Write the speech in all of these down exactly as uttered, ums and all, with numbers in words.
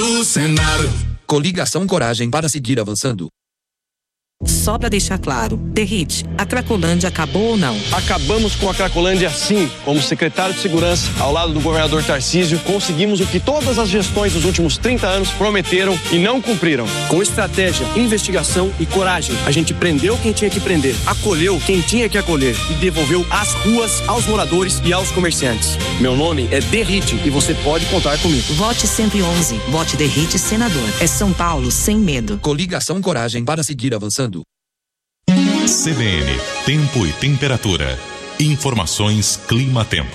no cenário. Coligação Coragem para seguir avançando. Só para deixar claro, Derrite, a Cracolândia acabou ou não? Acabamos com a Cracolândia sim. Como secretário de Segurança, ao lado do governador Tarcísio, conseguimos o que todas as gestões dos últimos trinta anos prometeram e não cumpriram. Com estratégia, investigação e coragem, a gente prendeu quem tinha que prender, acolheu quem tinha que acolher e devolveu as ruas aos moradores e aos comerciantes. Meu nome é Derrite e você pode contar comigo. Vote cento e onze. Vote Derrite Senador. É São Paulo sem medo. Coligação Coragem para seguir avançando. C B N, tempo e temperatura. Informações Clima-Tempo.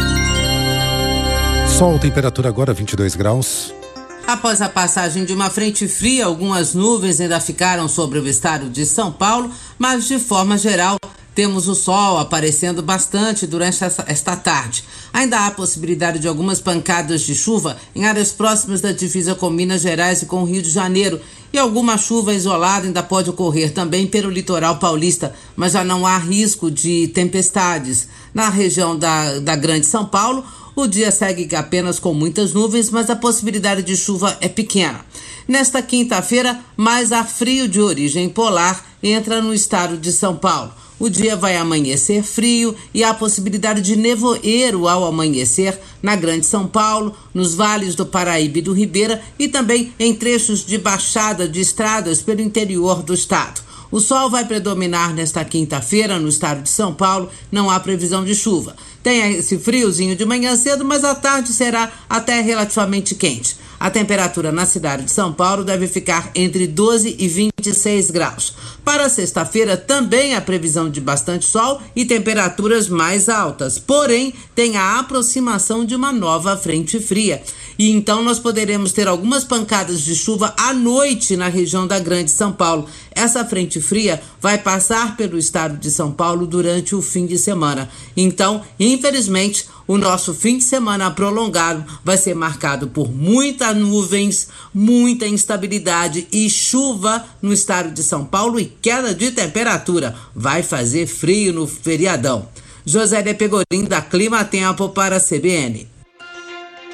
Sol, temperatura agora vinte e dois graus. Após a passagem de uma frente fria, algumas nuvens ainda ficaram sobre o estado de São Paulo, mas de forma geral temos o sol aparecendo bastante durante essa, esta tarde. Ainda há possibilidade de algumas pancadas de chuva em áreas próximas da divisa com Minas Gerais e com o Rio de Janeiro. E alguma chuva isolada ainda pode ocorrer também pelo litoral paulista, mas já não há risco de tempestades. Na região da, da Grande São Paulo, o dia segue apenas com muitas nuvens, mas a possibilidade de chuva é pequena. Nesta quinta-feira, mais ar frio de origem polar entra no estado de São Paulo. O dia vai amanhecer frio e há possibilidade de nevoeiro ao amanhecer na Grande São Paulo, nos vales do Paraíba e do Ribeira e também em trechos de baixada de estradas pelo interior do estado. O sol vai predominar nesta quinta-feira no estado de São Paulo, não há previsão de chuva. Tem esse friozinho de manhã cedo, mas à tarde será até relativamente quente. A temperatura na cidade de São Paulo deve ficar entre doze e vinte e seis graus. Para sexta-feira também há previsão de bastante sol e temperaturas mais altas. Porém, tem a aproximação de uma nova frente fria. E então nós poderemos ter algumas pancadas de chuva à noite na região da Grande São Paulo. Essa frente fria vai passar pelo estado de São Paulo durante o fim de semana. Então, infelizmente, o nosso fim de semana prolongado vai ser marcado por muitas nuvens, muita instabilidade e chuva no estado de São Paulo e queda de temperatura. Vai fazer frio no feriadão. Josélia Pegorim, da Clima Tempo para a C B N.